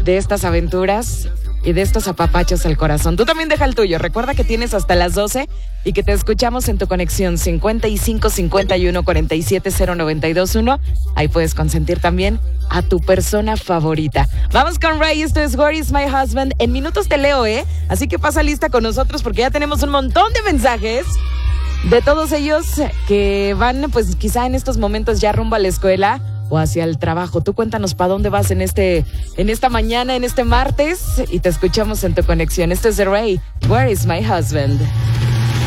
de estas aventuras y de estos apapachos al corazón. Tú también deja el tuyo. Recuerda que tienes hasta las 12 y que te escuchamos en tu conexión 55 51 47 0921. Ahí puedes consentir también a tu persona favorita. Vamos con Ray, esto es Where is my husband. En minutos te leo, así que pasa lista con nosotros porque ya tenemos un montón de mensajes de todos ellos que van, pues quizá en estos momentos ya rumbo a la escuela o hacia el trabajo. Tú cuéntanos para dónde vas en esta mañana, en este martes, y te escuchamos en tu conexión. Este es The Ray, Where is my husband.